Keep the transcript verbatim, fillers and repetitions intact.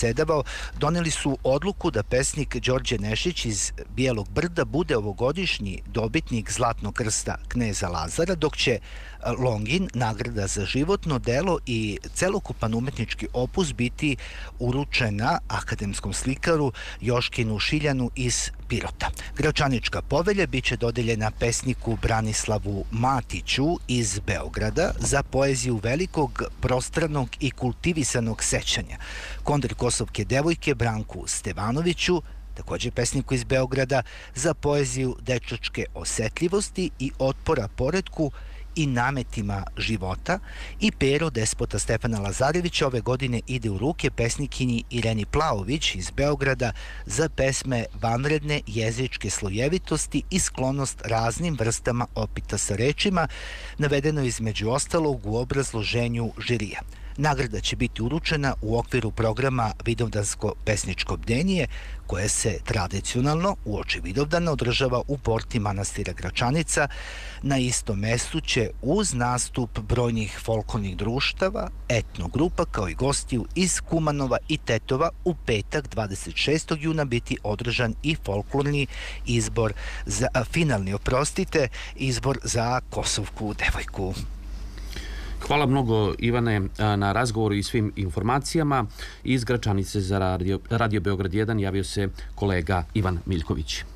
predsedavao, doneli su odluku da pesnik Đorđe Nešić iz Bijelog Brda bude ovogodišnji dobitnik Zlatnog krsta kneza Lazara, dok će Longin, nagrada za životno delo i celokupan umetnički opus biti uručena akademskom slikaru Joškinu Šiljanu iz Pirota. Gračanička povelja biće dodeljena pesniku Branislavu Matiću iz Beograda za poeziju velikog, prostranog i kultivisanog sećanja, Kondar Kosovke devojke Branku Stevanoviću, takođe pesniku iz Beograda, za poeziju dečačke osetljivosti i otpora poretku i nametima života, i pero despota Stefana Lazarevića ove godine ide u ruke pesnikinji Ireni Plaović iz Beograda za pesme vanredne jezičke slojevitosti i sklonost raznim vrstama opita sa rečima, navedeno između ostalog u obrazloženju žirija. Nagrada će biti uručena u okviru programa Vidovdansko-pesničko bdenje, koje se tradicionalno uoči Vidovdana održava u porti manastira Gračanica. Na istom mestu će uz nastup brojnih folklornih društava, etnogrupa kao i gostiju iz Kumanova i Tetova u petak dvadeset šestog juna biti održan i folklorni izbor za finalni, oprostite, izbor za Kosovku devojku. Hvala mnogo, Ivane, na razgovoru i svim informacijama. Iz Gračanice za Radio, Radio Beograd jedan javio se kolega Ivan Miljković.